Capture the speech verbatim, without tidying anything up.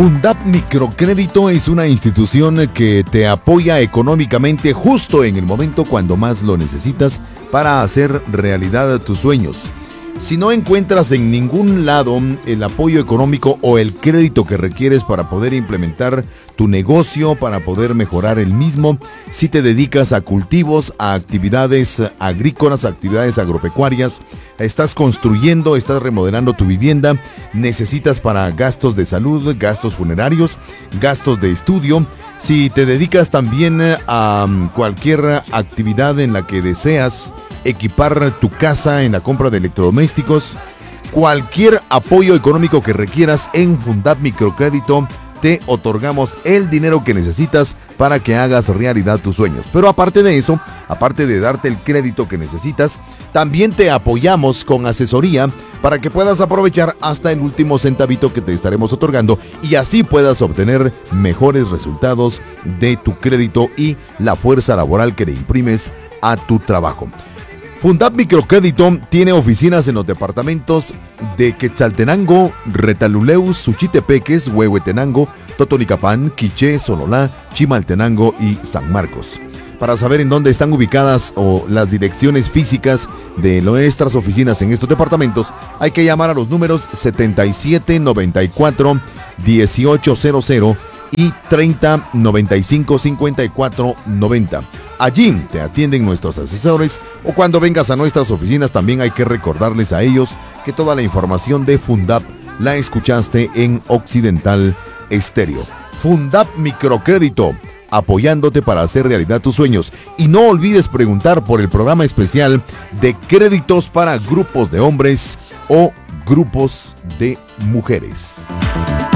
Fundap Microcrédito es una institución que te apoya económicamente justo en el momento cuando más lo necesitas para hacer realidad tus sueños. Si no encuentras en ningún lado el apoyo económico o el crédito que requieres para poder implementar tu negocio, para poder mejorar el mismo, si te dedicas a cultivos, a actividades agrícolas, a actividades agropecuarias, estás construyendo, estás remodelando tu vivienda, necesitas para gastos de salud, gastos funerarios, gastos de estudio, si te dedicas también a cualquier actividad en la que deseas equipar tu casa en la compra de electrodomésticos, cualquier apoyo económico que requieras en Fundap Microcrédito, te otorgamos el dinero que necesitas para que hagas realidad tus sueños. Pero aparte de eso, aparte de darte el crédito que necesitas, también te apoyamos con asesoría para que puedas aprovechar hasta el último centavito que te estaremos otorgando y así puedas obtener mejores resultados de tu crédito y la fuerza laboral que le imprimes a tu trabajo. Fundap Microcrédito tiene oficinas en los departamentos de Quetzaltenango, Retaluleu, Suchitepeques, Huehuetenango, Totonicapán, Quiché, Sololá, Chimaltenango y San Marcos. Para saber en dónde están ubicadas o las direcciones físicas de nuestras oficinas en estos departamentos, hay que llamar a los números setenta y siete noventa y cuatro dieciocho cero cero y treinta noventa y cinco cincuenta y cuatro noventa. Allí te atienden nuestros asesores o cuando vengas a nuestras oficinas también hay que recordarles a ellos que toda la información de Fundap la escuchaste en Occidental Estéreo. Fundap Microcrédito, apoyándote para hacer realidad tus sueños. Y no olvides preguntar por el programa especial de créditos para grupos de hombres o grupos de mujeres.